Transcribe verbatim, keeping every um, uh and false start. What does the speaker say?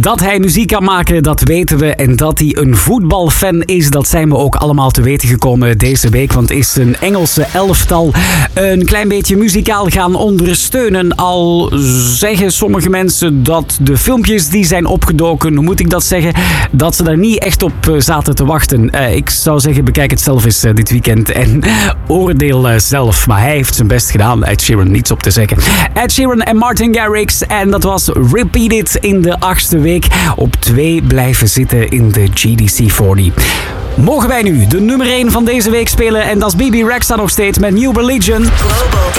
Dat hij muziek kan maken, dat weten we. En dat hij een voetbalfan is, dat zijn we ook allemaal te weten gekomen deze week. Want is een Engelse elftal een klein beetje muzikaal gaan ondersteunen. Al zeggen sommige mensen dat de filmpjes die zijn opgedoken, hoe moet ik dat zeggen, dat ze daar niet echt op zaten te wachten. Uh, ik zou zeggen, bekijk het zelf eens uh, dit weekend en oordeel uh, zelf. Maar hij heeft zijn best gedaan. Ed Sheeran, niets op te zeggen. Ed Sheeran en Martin Garrix. En dat was Repeat It in de achtste week. Op twee blijven zitten in de G D C veertig. Mogen wij nu de nummer één van deze week spelen. En dat is B B Rexha nog steeds met New Religion. Global.